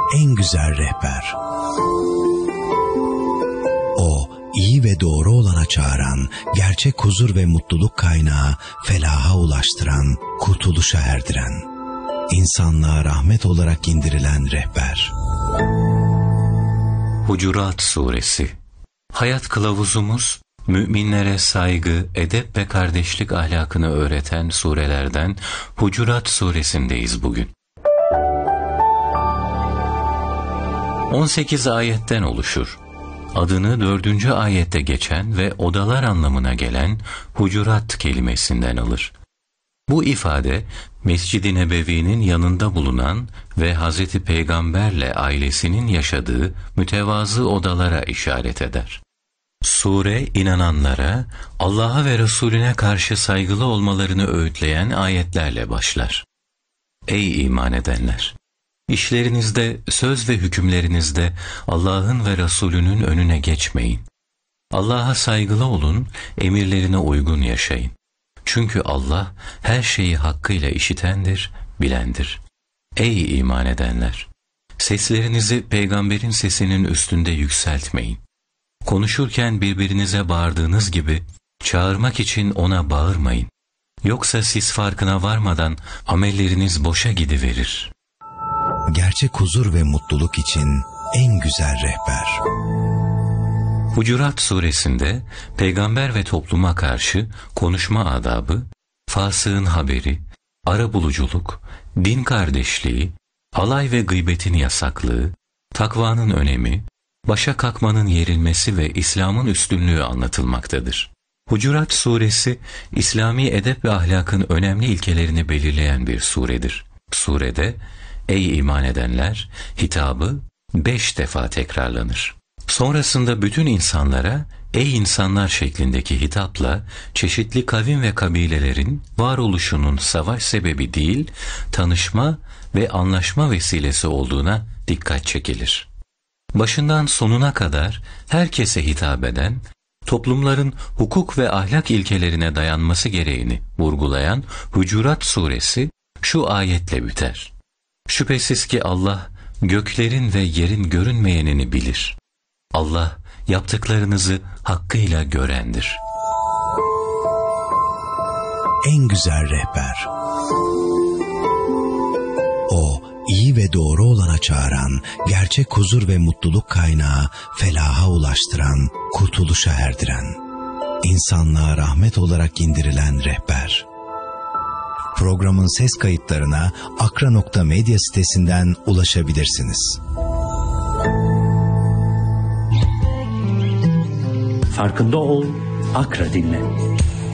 en güzel rehber. O, iyi ve doğru olana çağıran, gerçek huzur ve mutluluk kaynağı, felaha ulaştıran, kurtuluşa erdiren, insanlığa rahmet olarak indirilen rehber. Hucurat Suresi. Hayat kılavuzumuz, müminlere saygı, edep ve kardeşlik ahlakını öğreten surelerden Hucurat Suresindeyiz bugün. 18 ayetten oluşur. Adını 4. ayette geçen ve odalar anlamına gelen Hucurat kelimesinden alır. Bu ifade, Mescid-i Nebevi'nin yanında bulunan ve Hazreti Peygamberle ailesinin yaşadığı mütevazı odalara işaret eder. Sure, inananlara, Allah'a ve Resulüne karşı saygılı olmalarını öğütleyen ayetlerle başlar. Ey iman edenler! İşlerinizde, söz ve hükümlerinizde Allah'ın ve Resulünün önüne geçmeyin. Allah'a saygılı olun, emirlerine uygun yaşayın. Çünkü Allah her şeyi hakkıyla işitendir, bilendir. Ey iman edenler! Seslerinizi peygamberin sesinin üstünde yükseltmeyin. Konuşurken birbirinize bağırdığınız gibi çağırmak için ona bağırmayın. Yoksa siz farkına varmadan amelleriniz boşa gidiverir. Gerçek huzur ve mutluluk için en güzel rehber. Hucurat Suresinde peygamber ve topluma karşı konuşma adabı, fasığın haberi, arabuluculuk, din kardeşliği, alay ve gıybetin yasaklığı, takvanın önemi, başa kalkmanın yerilmesi ve İslam'ın üstünlüğü anlatılmaktadır. Hucurat Suresi, İslami edep ve ahlakın önemli ilkelerini belirleyen bir suredir. Surede, ey iman edenler hitabı 5 defa tekrarlanır. Sonrasında bütün insanlara ey insanlar şeklindeki hitapla çeşitli kavim ve kabilelerin varoluşunun savaş sebebi değil, tanışma ve anlaşma vesilesi olduğuna dikkat çekilir. Başından sonuna kadar herkese hitap eden, toplumların hukuk ve ahlak ilkelerine dayanması gereğini vurgulayan Hucurat Suresi şu ayetle biter. Şüphesiz ki Allah göklerin ve yerin görünmeyenini bilir. Allah yaptıklarınızı hakkıyla görendir. En güzel rehber. O, iyi ve doğru olana çağıran, gerçek huzur ve mutluluk kaynağı, felaha ulaştıran, kurtuluşa erdiren, insanlığa rahmet olarak indirilen rehber. Programın ses kayıtlarına akra.medya sitesinden ulaşabilirsiniz. Farkında ol, Akra dinle.